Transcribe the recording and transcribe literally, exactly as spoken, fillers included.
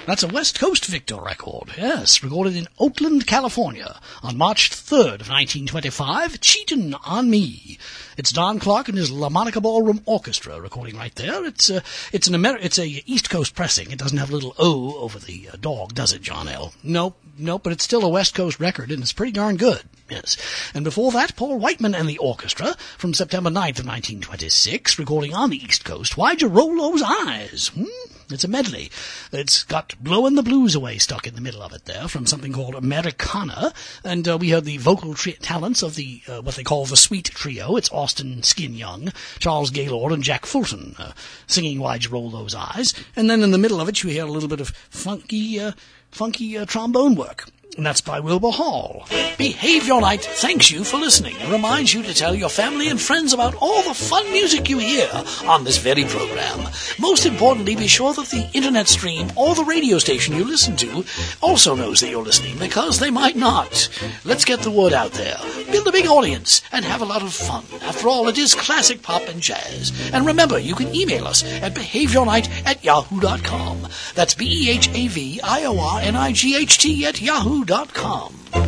That's a West Coast Victor record, yes, recorded in Oakland, California, on March third of nineteen twenty-five, Cheatin' on Me. It's Don Clark and his La Monica Ballroom Orchestra recording right there. It's a, it's an Amer- it's a East Coast pressing. It doesn't have a little O over the uh, dog, does it, John L? Nope, nope, but it's still a West Coast record, and it's pretty darn good, yes. And before that, Paul Whiteman and the Orchestra, from September ninth of nineteen twenty-six, recording on the East Coast, Why'd You Roll Those Eyes? Hmm? It's a medley. It's got Blowin' the Blues Away stuck in the middle of it there from something called Americana. And uh, we heard the vocal tri- talents of the uh, what they call the Sweet Trio. It's Austin Skin Young, Charles Gaylord, and Jack Fulton uh, singing Why'd You Roll Those Eyes. And then in the middle of it, you hear a little bit of funky, uh, funky uh, trombone work. And that's by Wilbur Hall. Behavior Night thanks you for listening and reminds you to tell your family and friends about all the fun music you hear on this very program. Most importantly, be sure that the internet stream or the radio station you listen to also knows that you're listening, because they might not. Let's get the word out there, build a big audience, and have a lot of fun. After all, it is classic pop and jazz. And remember, you can email us at behaviornight at yahoo dot com. That's B E H A V I O R N I G H T at yahoo dot com.